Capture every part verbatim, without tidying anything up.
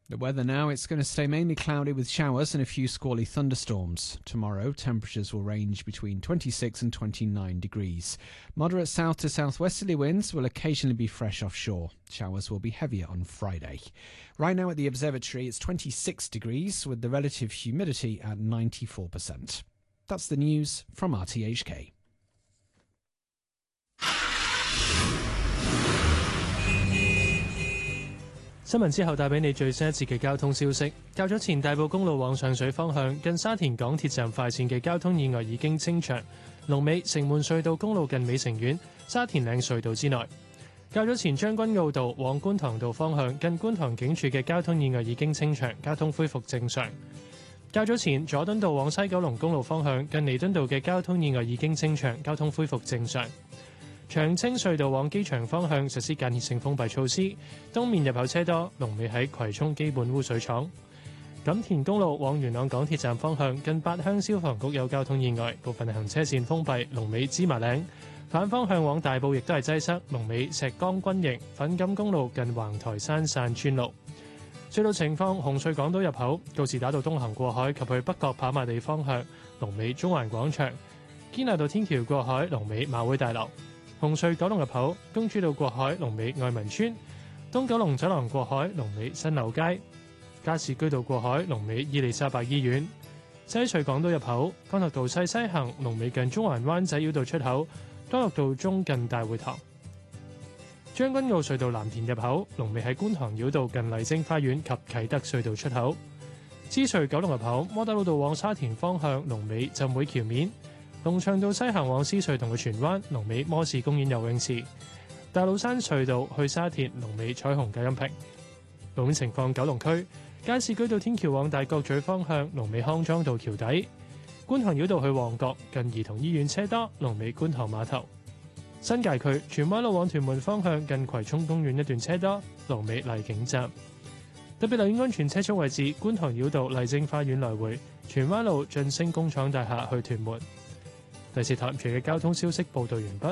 The weather now, it's going to stay mainly cloudy with showers and a few squally thunderstorms. Tomorrow, temperatures will range between twenty-six and twenty-nine degrees. Moderate south to southwesterly winds will occasionally be fresh offshore. Showers will be heavier on Friday. Right now at the observatory, it's twenty-six degrees with the relative humidity at ninety-four percent. That's the news from R T H K. 新聞之後帶俾你最新一節嘅交通消息。較早前大埔公路往上水方向近沙田港鐵站快線嘅交通意外已經清場，龍尾城門隧道公路近美城苑、沙田嶺隧道之內。較早前將軍澳道往觀塘道方向近觀塘警署嘅交通意外已經清場，交通恢復正常。較早前佐敦道往西九龍公路方向近彌敦道嘅交通意外已經清場，交通恢復正常。 長青隧道往機場方向實施間歇性封閉措施，東面入口車多，龍尾喺葵涌基本污水廠。錦田公路往元朗港鐵站方向近八鄉消防局有交通意外，部分行車線封閉，龍尾芝麻嶺。反方向往大埔亦都係擠塞，龍尾石崗軍營。粉錦公路近橫台山散村路。隧道情況：紅隧港島入口告士打道東行過海及去北角跑馬地方向，龍尾中環廣場；堅拿道天橋過海，龍尾馬會大樓。 紅隧九龍入口，公主道過海，龍尾愛民村；東九龍走廊過海，龍尾新樓街；加士居道過海，龍尾伊利沙伯醫院；西隧港島入口，干諾道西西行，龍尾近中環灣仔繞道出口；干諾道中近大會堂；將軍澳隧道藍田入口，龍尾喺觀塘繞道近麗晶花園及啟德隧道出口；獅隧九龍入口，窩打老道往沙田方向，龍尾浸會橋面。 龍翔道西行往獅隧同埋荃灣，龍尾摩士公園游泳池；大老山隧道去沙田，龍尾彩虹隔音屏。路面情況：九龍區加士居道天橋往大角咀方向，龍尾康莊道橋底；觀塘繞道去旺角，近兒童醫院車多，龍尾觀塘碼頭。新界區荃灣路往屯門方向，近葵涌公園一段車多，龍尾荔景站。特別留意安全車速位置：觀塘繞道麗晶花園來回，荃灣路晉升工廠大廈去屯門。 第四台嘅交通消息報導完畢。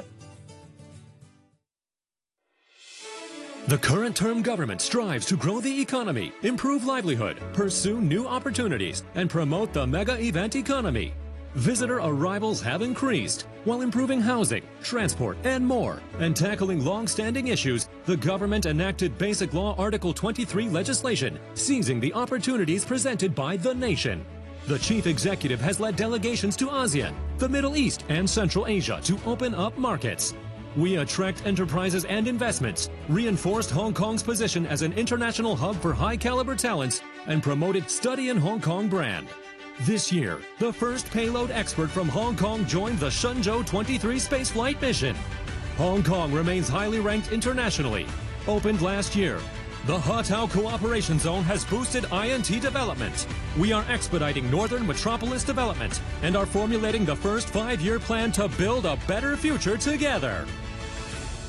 The current term government strives to grow the economy, improve livelihood, pursue new opportunities, and promote the mega event economy. Visitor arrivals have increased, while improving housing, transport, and more, and tackling long-standing issues. The government enacted Basic Law Article twenty-three legislation, seizing the opportunities presented by the nation. The chief executive has led delegations to ASEAN, the Middle East, and Central Asia to open up markets. We attract enterprises and investments, reinforced Hong Kong's position as an international hub for high-caliber talents, and promoted Study in Hong Kong brand. This year, the first payload expert from Hong Kong joined the Shenzhou twenty-three spaceflight mission. Hong Kong remains highly ranked internationally. Opened last year, the Hotao Cooperation Zone has boosted I N T development. We are expediting Northern Metropolis development and are formulating the first five-year plan to build a better future together.